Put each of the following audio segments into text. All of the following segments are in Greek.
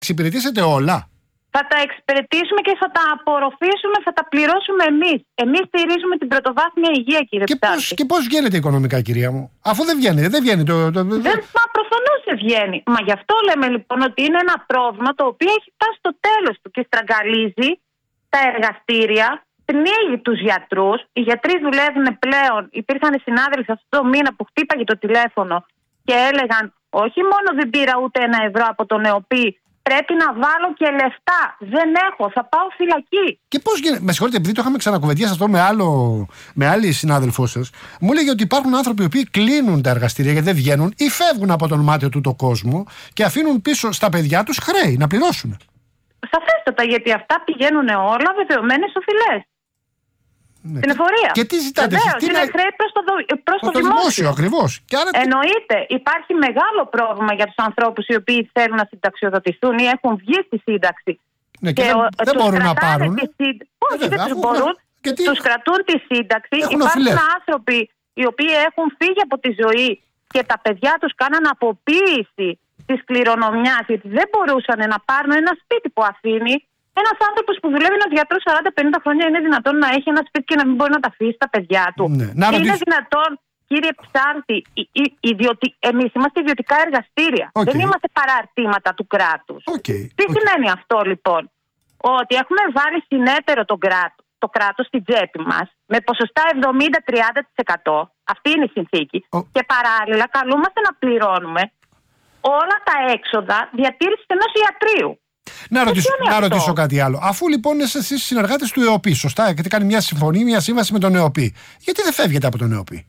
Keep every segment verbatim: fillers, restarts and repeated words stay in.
εξυπηρετήσετε όλα. Θα τα εξυπηρετήσουμε και θα τα απορροφήσουμε, θα τα πληρώσουμε εμείς. Εμείς στηρίζουμε την πρωτοβάθμια υγεία, κύριε Ψάρτη. Και πώς βγαίνετε οικονομικά, κυρία μου, αφού δεν βγαίνει, δεν βγαίνει το. το... Δεν, μα προφανώς δεν βγαίνει. Μα γι' αυτό λέμε λοιπόν ότι είναι ένα πρόβλημα το οποίο έχει φτάσει στο τέλος του και στραγγαλίζει τα εργαστήρια, πνίγει τους γιατρούς. Οι γιατροί δουλεύουν πλέον. Υπήρχαν συνάδελφοι αυτό το μήνα που χτύπαγε το τηλέφωνο και έλεγαν: όχι μόνο δεν πήρα ούτε ένα ευρώ από τον ΕΟΠΗ. Πρέπει να βάλω και λεφτά. Δεν έχω, θα πάω φυλακή. Και πώς γίνεται, με συγχωρείτε, επειδή το είχαμε ξανακουβεντιάσει αυτό με, άλλο, με άλλη συνάδελφό σας, μου έλεγε ότι υπάρχουν άνθρωποι οι οποίοι κλείνουν τα εργαστήρια γιατί δεν βγαίνουν ή φεύγουν από τον μάτιο του το κόσμο και αφήνουν πίσω στα παιδιά τους χρέη να πληρώσουν. Σαφέστατα, γιατί αυτά πηγαίνουν όλα βεβαιωμένες οφειλές. Ναι. Στην εφορία. Και τι ζητάτε, Βεβαίως, τι είναι να... χρέη προς το, προς το, το δημόσιο. δημόσιο ακριβώς. Και άρα... Εννοείται, υπάρχει μεγάλο πρόβλημα για τους ανθρώπους οι οποίοι θέλουν να συνταξιοδοτηθούν ή έχουν βγει στη σύνταξη. Ναι, και, και δεν, ο, δεν μπορούν να πάρουν. Σύν... Όχι, δεν τους μπορούν. Γιατί... Τους κρατούν τη σύνταξη. Έχουν Υπάρχουν οφειλές. άνθρωποι οι οποίοι έχουν φύγει από τη ζωή και τα παιδιά τους κάναν αποποίηση της κληρονομιάς, γιατί δεν μπορούσαν να πάρουν ένα σπίτι που αφήνει. Ένας άνθρωπος που δουλεύει ένας γιατρός σαράντα πενήντα χρόνια είναι δυνατόν να έχει ένα σπίτι και να μην μπορεί να τα αφήσει στα παιδιά του? Ναι. Να είναι ρωτήσω... δυνατόν, κύριε Ψάρτη, ιδιωτι... εμείς είμαστε ιδιωτικά εργαστήρια. Okay. Δεν είμαστε παραρτήματα του κράτους. Okay. Τι okay. σημαίνει αυτό λοιπόν? Ότι έχουμε βάλει συνέτερο τον κράτο, το κράτος στην τσέπη μας με ποσοστά εβδομήντα με τριάντα τοις εκατό. Αυτή είναι η συνθήκη. Oh. Και παράλληλα καλούμαστε να πληρώνουμε όλα τα έξοδα διατήρησης ενός ιατρείου. Να ρωτήσω, να ρωτήσω κάτι άλλο. Αφού λοιπόν είστε εσείς συνεργάτες του ΕΟΠΗ, σωστά, γιατί κάνει μια συμφωνία, μια σύμβαση με τον ΕΟΠΗ, γιατί δεν φεύγετε από τον ΕΟΠΗ?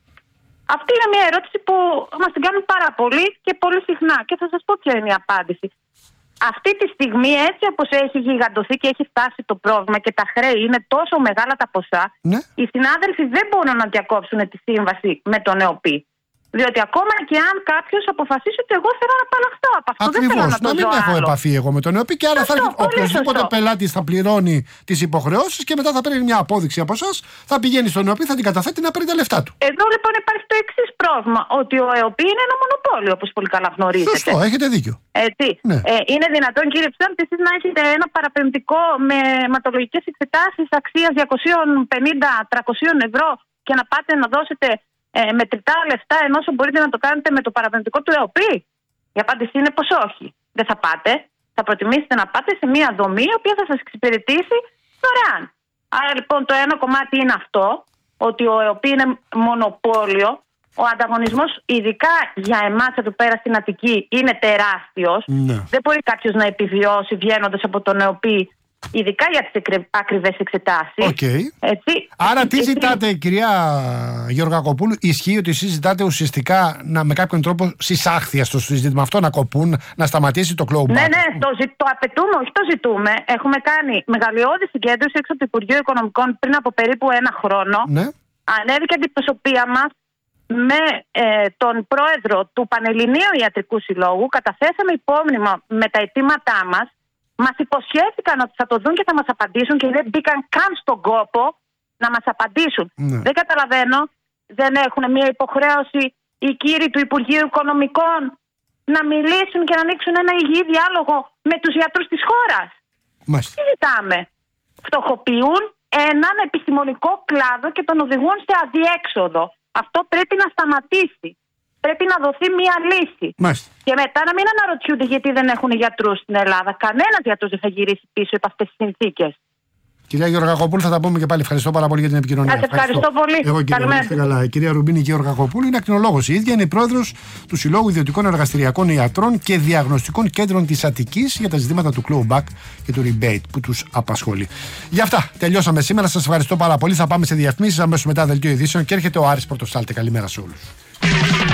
Αυτή είναι μια ερώτηση που μας την κάνουν πάρα πολύ και πολύ συχνά. Και θα σας πω ποια είναι η απάντηση. Αυτή τη στιγμή, έτσι όπως έχει γιγαντωθεί και έχει φτάσει το πρόβλημα και τα χρέη είναι τόσο μεγάλα τα ποσά, ναι. οι συνάδελφοι δεν μπορούν να διακόψουν τη σύμβαση με τον ΕΟΠΗ. Διότι ακόμα και αν κάποιος αποφασίσει ότι εγώ θέλω να απαλλαχθώ από αυτό, ακριβώς, δεν θέλω να το να μην ζω έχω άλλο. επαφή εγώ με τον ΕΟΠΗ και άρα θα έρθει οποιοδήποτε πελάτης θα πληρώνει τις υποχρεώσεις και μετά θα παίρνει μια απόδειξη από εσάς, θα πηγαίνει στον ΕΟΠΗ, θα την καταθέτει να παίρνει τα λεφτά του. Εδώ λοιπόν υπάρχει το εξής πρόβλημα, ότι ο ΕΟΠΗ είναι ένα μονοπόλιο, όπως πολύ καλά γνωρίζετε. Σωστό, έχετε δίκιο. Έτσι. Ναι. Ε, είναι δυνατόν, κύριε Ψάρτη, εσείς να έχετε ένα παραπεμπτικό με αιματολογικές εξετάσεις αξίας διακόσια πενήντα με τριακόσια ευρώ και να πάτε να δώσετε Ε, μετρητά λεφτά ενώ μπορείτε να το κάνετε με το παραπεμπτικό του ΕΟΠΗ? Η απάντηση είναι πως όχι. Δεν θα πάτε. Θα προτιμήσετε να πάτε σε μια δομή η οποία θα σας εξυπηρετήσει δωρεάν. Άρα λοιπόν το ένα κομμάτι είναι αυτό, ότι ο ΕΟΠΗ είναι μονοπόλιο. Ο ανταγωνισμός, ειδικά για εμάς εδώ πέρα στην Αττική, είναι τεράστιος. Ναι. Δεν μπορεί κάποιος να επιβιώσει βγαίνοντας από τον ΕΟΠΗ, ειδικά για τις ακριβές εξετάσεις. Okay. Έτσι. Άρα τι Έτσι. ζητάτε, κυρία Γεωργακοπούλου? Ισχύει ότι εσείς ζητάτε ουσιαστικά να, με κάποιον τρόπο συσάχθεια στο συζήτημα αυτό, να κοπούν, να σταματήσει το κλόου? Ναι, ναι, το, το απαιτούμε, όχι το ζητούμε. Έχουμε κάνει μεγαλειώδη συγκέντρωση έξω από το Υπουργείο Οικονομικών πριν από περίπου ένα χρόνο. Ναι. Ανέβηκε αντιπροσωπεία μας με ε, τον πρόεδρο του Πανελληνίου Ιατρικού Συλλόγου. Καταθέσαμε υπόμνημα με τα αιτήματά μας. Μας υποσχέθηκαν ότι θα το δουν και θα μας απαντήσουν και δεν μπήκαν καν στον κόπο να μας απαντήσουν. Ναι. Δεν καταλαβαίνω, δεν έχουν μια υποχρέωση οι κύριοι του Υπουργείου Οικονομικών να μιλήσουν και να ανοίξουν ένα υγιή διάλογο με τους γιατρούς της χώρας? Μάλιστα. Τι ζητάμε? Φτωχοποιούν έναν επιστημονικό κλάδο και τον οδηγούν σε αδιέξοδο. Αυτό πρέπει να σταματήσει. Πρέπει να δοθεί μία λύση. Μάλιστα. Και μετά να μην αναρωτιούνται γιατί δεν έχουν γιατρούς στην Ελλάδα. Κανένας γιατρός δεν θα γυρίσει πίσω από αυτές τις συνθήκες. Κυρία Γεωργακοπούλου, θα τα πούμε και πάλι. Ευχαριστώ πάρα πολύ για την επικοινωνία. Σας ευχαριστώ, ευχαριστώ πολύ. Εγώ, κύριε, καλά. Η κυρία Ρουμπίνη Γεωργακοπούλου είναι ακτινολόγος. Η ίδια είναι η πρόεδρος του Συλλόγου Ιδιωτικών Εργαστηριακών Ιατρών και Διαγνωστικών Κέντρων της Αττικής για τα ζητήματα του clawback και του rebate που τους απασχολεί. Γι' αυτά τελειώσαμε σήμερα. Σας ευχαριστώ πάρα πολύ. Θα πάμε σε διαφημίσεις αμέσως μετά δελτίο ειδήσεων και έρχεται ο Άρης Πορτοστάλτε. Καλημέρα σε όλους.